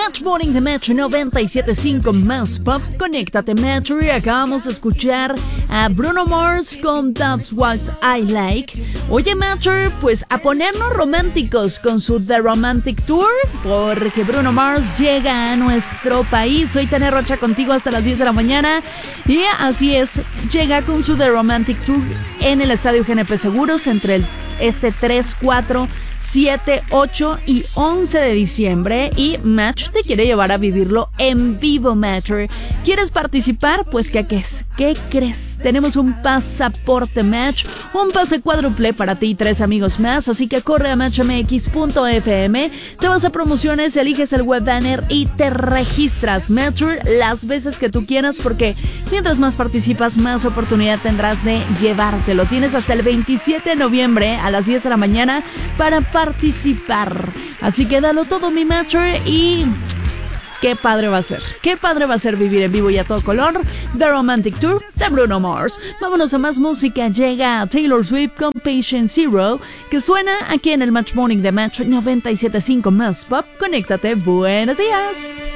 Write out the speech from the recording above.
Match Morning de Metro 97.5 más pop. Conéctate, Metro. Y acabamos de escuchar a Bruno Mars con That's What I Like. Oye, Metro, pues a ponernos románticos con su The Romantic Tour, porque Bruno Mars llega a nuestro país. Soy Tania Rocha contigo hasta las 10 de la mañana. Y así es, llega con su The Romantic Tour en el Estadio GNP Seguros entre el 3, 4, 7, 8 y 11 de diciembre. Y Match te quiere llevar a vivirlo en vivo, Match. ¿Quieres participar? Pues ¿qué crees? Tenemos un pasaporte Match, un pase cuádruple para ti y 3 amigos más. Así que corre a matchmx.fm, te vas a promociones, eliges el web banner y te registras, Match, las veces que tú quieras, porque mientras más participas, más oportunidad tendrás de llevártelo. Tienes hasta el 27 de noviembre a las 10 de la mañana para participar. Así que dalo todo, mi Match, y qué padre va a ser. Qué padre va a ser vivir en vivo y a todo color The Romantic Tour de Bruno Mars. Vámonos a más música. Llega Taylor Swift con Patient Zero, que suena aquí en el Match Morning de Match 97.5 más pop. Conéctate. Buenos días.